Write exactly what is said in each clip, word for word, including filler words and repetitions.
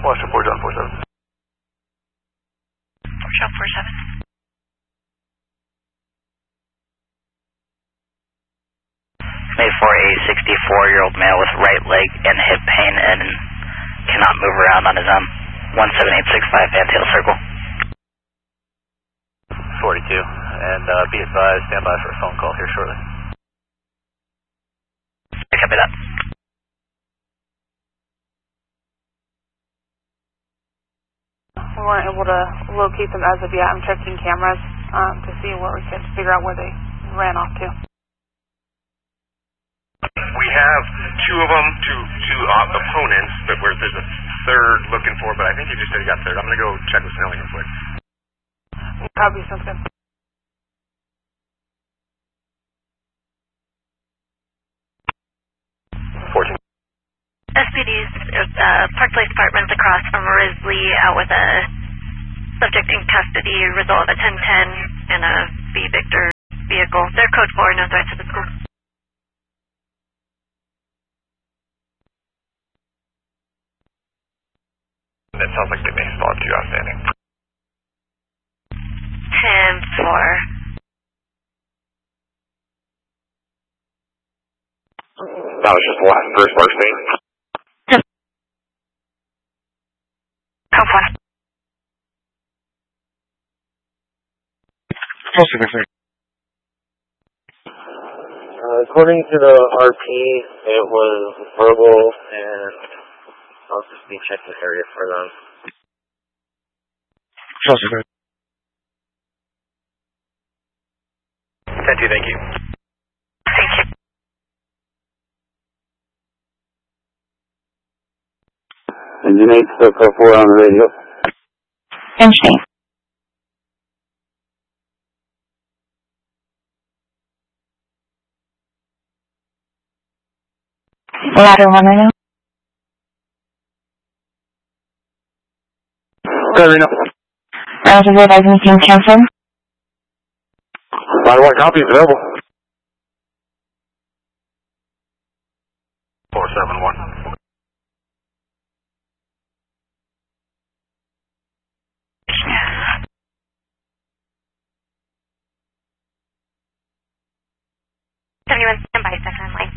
Washington four, John four seven. John four seven. May for a sixty-four-year-old male with right leg and hip pain and cannot move around on his own. one seven eight six five, Van Tail Circle. forty-two, and uh, be advised, stand by for a phone call here shortly. Copy that. We weren't able to locate them as of yet. I'm checking cameras um, to see where we could figure out where they ran off to. We have two of them, two two uh, opponents, but where there's a third looking for, but I think he just said he got third. I'm going to go check with Snelling real quick. Copy, sounds good. fourteen. S P D's uh, Park Place Apartments across from Risley out with a subject in custody, result of a ten ten and a V Victor vehicle. They're code four, no threat to the school. That sounds like they may spot you outstanding. ten four. That was just the last first first name. Code four. Uh, according to the R P, it was verbal, and I'll just be checking the area for them. ten two, thank you. Thank you. Engine eight, still code four on the radio. Engine eight. Ladder one right now. Okay, Reno. Relative advising team cancel. Ladder one copy is available. four seven one. seventy-one, stand by, second line.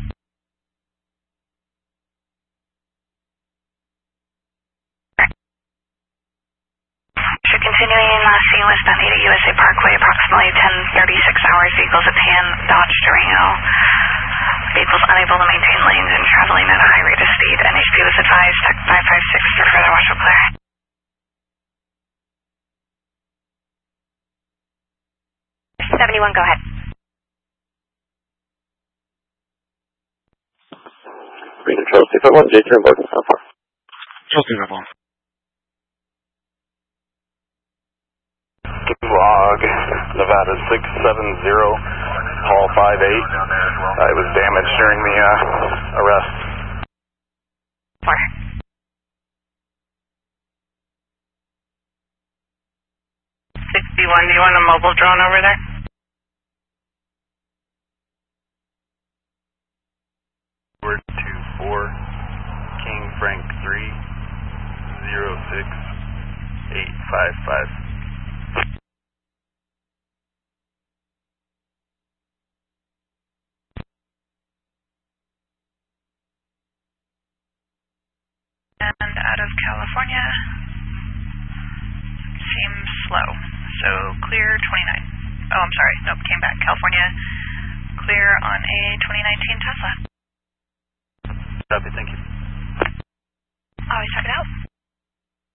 Should continuing last seen westbound eighty U S A Parkway, approximately ten thirty-six hours. Vehicles at Pan, Dodge Durango. Vehicles unable to maintain lanes and traveling at a high rate of speed. N H P was advised, Tech five five six for further watchful clear. seventy-one, go ahead. Green Control, six five one, J three, Embark, how far? Chelsea, Rebel. Log, Nevada six seven zero, Paul five eight. Uh, it was damaged during the uh, arrest. Four. sixty-one, do you want a mobile drone over there? Word two four, King Frank three, zero six, eight five five. And out of California, seems slow. So clear twenty-nine. Oh, I'm sorry. Nope, came back. California, clear on a twenty nineteen Tesla. Copy, thank you. Always check it out.